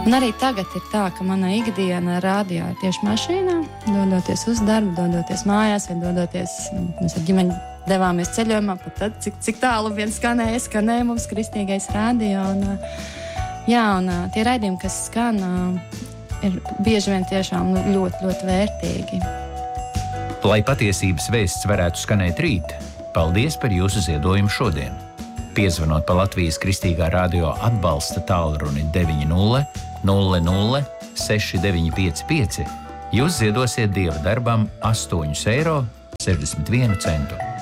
Un arī tagad ir tā, ka mana ikdiena rādio ir tieši mašīnā, dodoties uz darbu, dodoties mājās vai dodoties, mēs ar ģimeni devāmies ceļojumā, pat tad, cik tālu vien skanēja mums kristīgais rādio. Un tie raidījumi, kas skan, ir bieži vien tiešām ļoti, ļoti vērtīgi. Lai patiesības vēsts varētu skanēt rīt, paldies par jūsu ziedojumu šodien. Piezvanot pa Latvijas Kristīgā radio atbalsta tālruni 90 00 6955, jūs ziedosiet Dieva darbam 8,61 eiro.